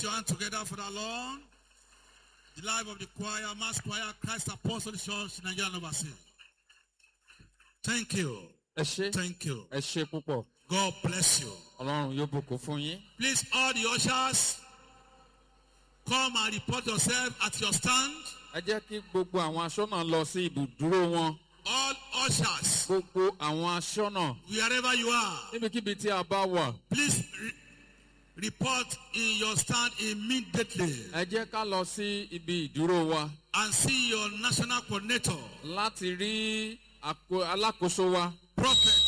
Your hand together for the Lord. The life of the choir, Mass Choir, Christ Apostolic Church, Nigeria and overseas. Thank you. Thank you. God bless you. Please, all the ushers, come and report yourself at your stand. All ushers, wherever you are, please report in your stand immediately. And see your national coordinator. Prophet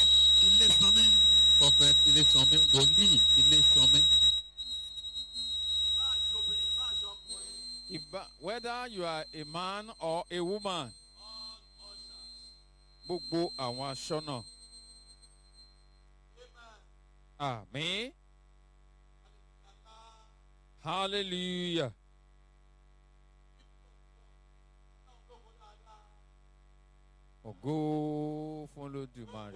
whether you are a man or a woman, gbogbo àwọn aṣọ́nà. Amen. Hallelujah. Ògo fún Olódùmarè.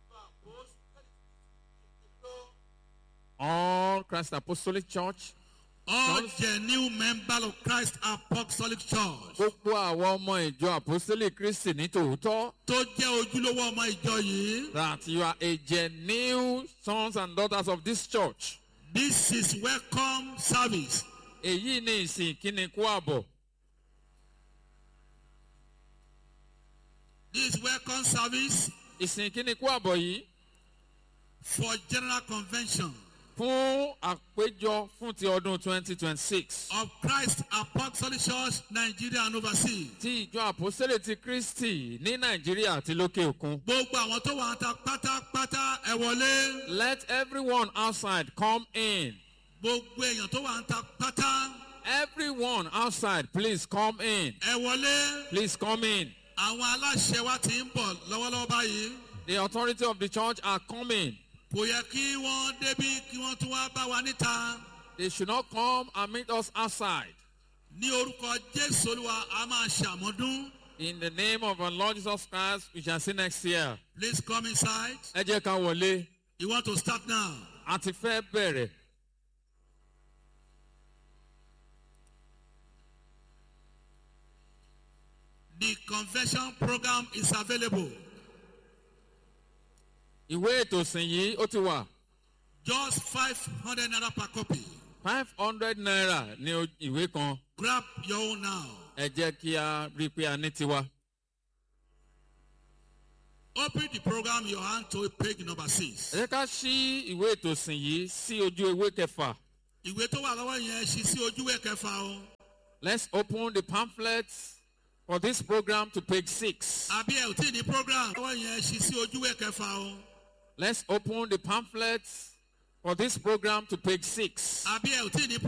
All Christ Apostolic Church. All genuine members of Christ Apostolic Church. Gbogbo àwọn ọmọ ìjọ Apostolic Kristi ní tòótọ́. Tó jẹ́ ojúlówó ọmọ ìjọ yìí. That you are a genuine sons and daughters of this church. This is welcome service. Èyí ni ìsìn ìkíni kú àbọ̀. This welcome service. Ìsìn ìkíni kú àbọ̀ yìí. For general convention. Fún àpéjọ fún ti ọdún 2026. Of Christ Apostolic Church, Nigeria and overseas. Ti ìjọ Apostolic ti Kristi ní Nàìjíríà àti lókè òkun. Gbogbo àwọn tó wà ta pátápátá ẹ wọlé. Let everyone outside come in. Gbogbo èèyàn tó wà ta pátá. Everyone outside, please come in. Ẹ wọlé. Please come in. Àwọn aláṣẹ wa ti ń bọ̀ lọ́wọ́lọ́wọ́ báyìí. The authority of the church are coming. Kò yẹ kí wọ́n débí kí wọ́n tún wá bá wa níta. They should not come and meet us outside. Ní orúkọ Jésù Olúwa, a máa ṣàmọ́dún. In the name of our Lord Jesus Christ, we shall see next year. Please come inside. Ẹ jẹ́ ká wọlé. You want to start now? A ti fẹ́ bẹ̀rẹ̀. The convention program is available. Ìwé ètò ìsìn yìí ó ti wà. Just 500 naira per copy. 500 naira ní ìwé kan. Grab your own now. Ẹ jẹ́ kí a rí pé a ní tiwa. Open the program your hand to page number 6. Ẹ jẹ́ ká ṣí ìwé ètò ìsìn yìí sí ojú ewé kẹfà. Ìwé tó wà lọ́wọ́ yẹn ṣí sí ojú ewé kẹfà o. Let's open the pamphlets for this program to page 6. Àbí ẹ̀ ò tí ì ní program lọ́wọ́ yẹn ṣí sí ojú ewé kẹfà o. Let's open the pamphlets for this program to page 6. Àbí ẹ̀ ò tí ì ní